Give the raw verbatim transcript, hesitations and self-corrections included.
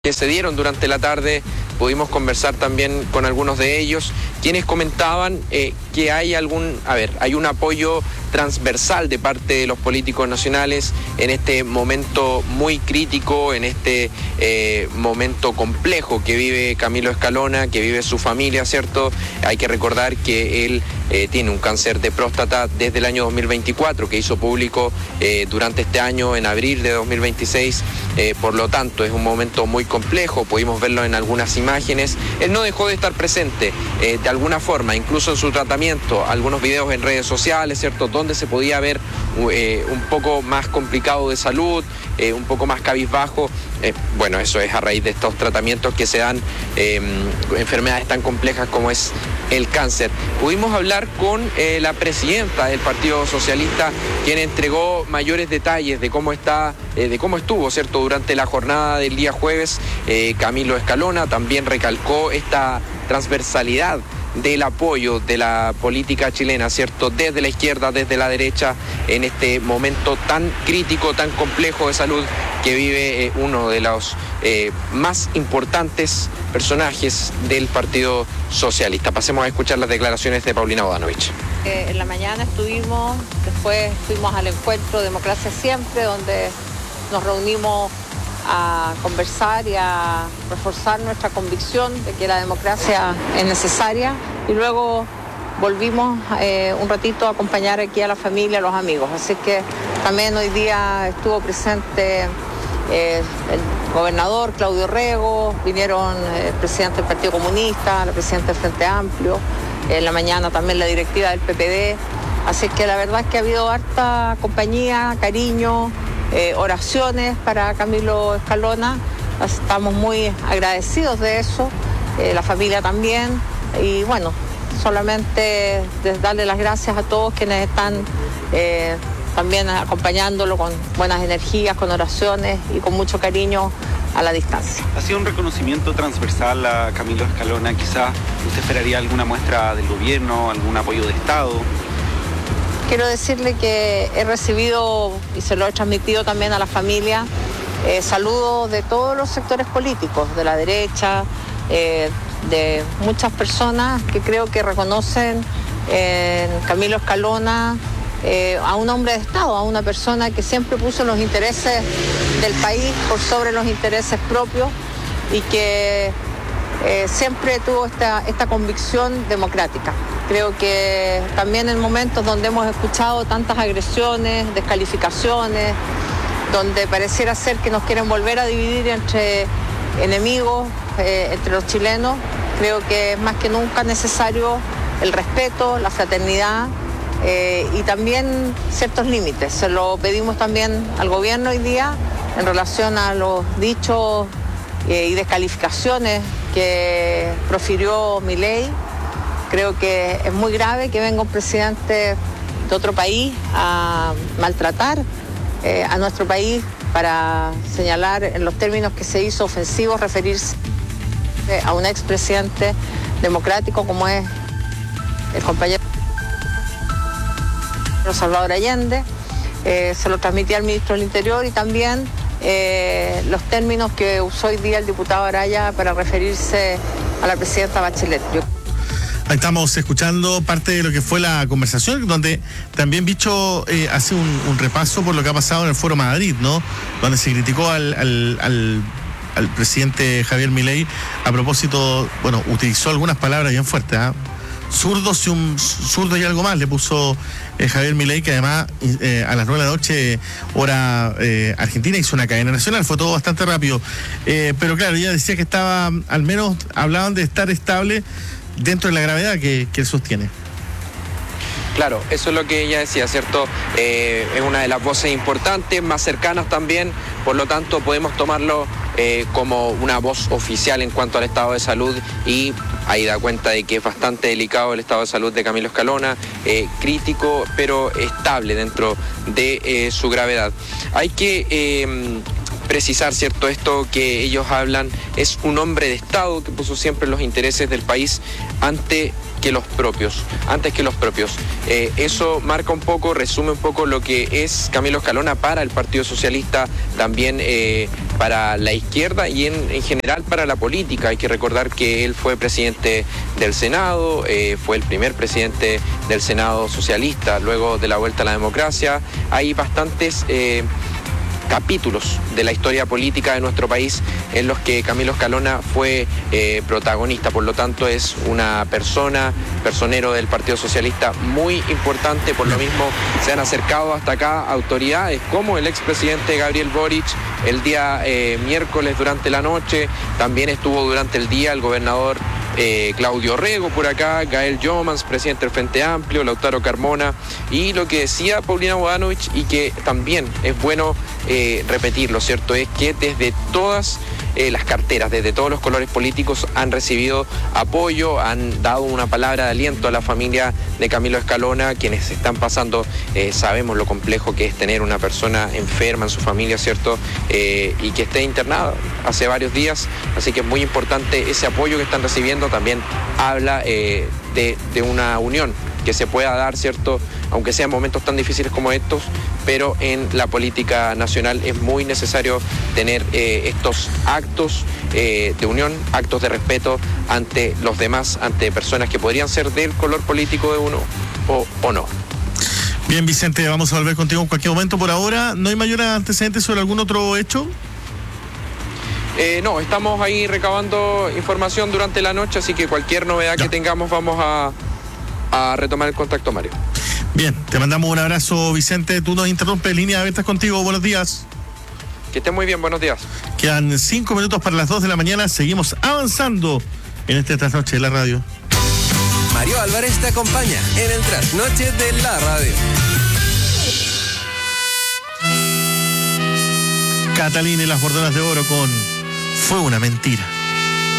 que se dieron durante la tarde. Pudimos conversar también con algunos de ellos, quienes comentaban eh, que hay algún, a ver, hay un apoyo transversal de parte de los políticos nacionales en este momento muy crítico, en este eh, momento complejo que vive Camilo Escalona, que vive su familia, ¿cierto? Hay que recordar que él eh, tiene un cáncer de próstata desde el año dos mil veinticuatro, que hizo público eh, durante este año, en abril de dos mil veintiséis, eh, por lo tanto es un momento muy complejo, pudimos verlo en algunas imágenes. Él no dejó de estar presente eh, de alguna forma, incluso en su tratamiento, algunos videos en redes sociales, ¿cierto?, donde se podía ver eh, un poco más complicado de salud, eh, un poco más cabizbajo. Eh, bueno, eso es a raíz de estos tratamientos que se dan eh, enfermedades tan complejas como es el cáncer. Pudimos hablar con eh, la presidenta del Partido Socialista, quien entregó mayores detalles de cómo está, eh, de cómo estuvo, ¿cierto?, durante la jornada del día jueves. eh, Camilo Escalona también recalcó esta transversalidad del apoyo de la política chilena, ¿cierto?, desde la izquierda, desde la derecha, en este momento tan crítico, tan complejo de salud que vive eh, uno de los eh, más importantes personajes del Partido Socialista. Pasemos a escuchar las declaraciones de Paulina Bodanovich. Eh, en la mañana estuvimos, después fuimos al encuentro Democracia Siempre, donde nos reunimos a conversar y a reforzar nuestra convicción de que la democracia es necesaria, y luego volvimos eh, un ratito a acompañar aquí a la familia, a los amigos. Así que también hoy día estuvo presente eh, el gobernador Claudio Rego, vinieron eh, el presidente del Partido Comunista, la presidenta del Frente Amplio, en la mañana también la directiva del P P D. Así que la verdad es que ha habido harta compañía, cariño, Eh, oraciones para Camilo Escalona. Estamos muy agradecidos de eso, eh, la familia también, y bueno, solamente darle las gracias a todos quienes están eh, también acompañándolo con buenas energías, con oraciones y con mucho cariño a la distancia. ¿Ha sido un reconocimiento transversal a Camilo Escalona? Quizás usted esperaría alguna muestra del gobierno, algún apoyo de Estado. Quiero decirle que he recibido, y se lo he transmitido también a la familia, eh, saludos de todos los sectores políticos, de la derecha, eh, de muchas personas que creo que reconocen en Camilo Escalona eh, a un hombre de Estado, a una persona que siempre puso los intereses del país por sobre los intereses propios, y que eh, siempre tuvo esta, esta convicción democrática. Creo que también en momentos donde hemos escuchado tantas agresiones, descalificaciones, donde pareciera ser que nos quieren volver a dividir entre enemigos, eh, entre los chilenos, creo que es más que nunca necesario el respeto, la fraternidad eh, y también ciertos límites. Se lo pedimos también al gobierno hoy día en relación a los dichos eh, y descalificaciones que profirió Milei. Creo que es muy grave que venga un presidente de otro país a maltratar eh, a nuestro país, para señalar en los términos que se hizo ofensivos referirse a un expresidente democrático como es el compañero Salvador Allende. Eh, se lo transmití al ministro del Interior, y también eh, los términos que usó hoy día el diputado Araya para referirse a la presidenta Bachelet. Yo... Estamos escuchando parte de lo que fue la conversación, donde también Bicho eh, hace un, un repaso por lo que ha pasado en el Foro Madrid, ¿no? Donde se criticó al, al, al, al presidente Javier Milei a propósito, bueno, utilizó algunas palabras bien fuertes, ¿eh? Zurdos y un zurdo y algo más le puso eh, Javier Milei, que además eh, a las nueve de la noche, hora eh, argentina, hizo una cadena nacional. Fue todo bastante rápido, eh, pero claro, ella decía que estaba, al menos hablaban de estar estable dentro de la gravedad que, que él sostiene. Claro, eso es lo que ella decía, ¿cierto? Eh, es una de las voces importantes, más cercanas también, por lo tanto podemos tomarlo eh, como una voz oficial en cuanto al estado de salud, y ahí da cuenta de que es bastante delicado el estado de salud de Camilo Escalona, eh, crítico pero estable dentro de eh, su gravedad. Hay que... Eh, precisar, ¿cierto? Esto que ellos hablan es un hombre de Estado que puso siempre los intereses del país ante que los propios, antes que los propios. Eh, eso marca un poco, resume un poco lo que es Camilo Escalona para el Partido Socialista, también eh, para la izquierda y en, en general para la política. Hay que recordar que él fue presidente del Senado, eh, fue el primer presidente del Senado socialista luego de la vuelta a la democracia. Hay bastantes Eh, capítulos de la historia política de nuestro país en los que Camilo Escalona fue eh, protagonista, por lo tanto es una persona, personero del Partido Socialista muy importante, por lo mismo se han acercado hasta acá autoridades como el expresidente Gabriel Boric el día eh, miércoles durante la noche, también estuvo durante el día el gobernador Eh, Claudio Rego por acá, Gael Jomans, presidente del Frente Amplio, Lautaro Carmona, y lo que decía Paulina Bodanovich y que también es bueno eh, repetirlo, ¿cierto? Es que desde todas eh, las carteras, desde todos los colores políticos han recibido apoyo, han dado una palabra de aliento a la familia de Camilo Escalona, quienes están pasando, eh, sabemos lo complejo que es tener una persona enferma en su familia, ¿cierto? Eh, y que esté internada hace varios días, así que es muy importante ese apoyo que están recibiendo. También habla eh, de, de una unión que se pueda dar, ¿cierto? Aunque sean momentos tan difíciles como estos, pero en la política nacional es muy necesario tener eh, estos actos eh, de unión, actos de respeto ante los demás, ante personas que podrían ser del color político de uno o, o no. Bien, Vicente, vamos a volver contigo en cualquier momento. Por ahora, ¿no hay mayor antecedentes sobre algún otro hecho? Eh, no, estamos ahí recabando información durante la noche, así que cualquier novedad ya. que tengamos vamos a, a retomar el contacto, Mario. Bien, te mandamos un abrazo, Vicente. Tú nos interrumpes, línea abiertas contigo. Buenos días. Que estés muy bien, buenos días. Quedan cinco minutos para las dos de la mañana. Seguimos avanzando en este trasnoche de la radio. Mario Álvarez te acompaña en el trasnoche de la radio. Catalina y las bordonas de oro con Fue una mentira.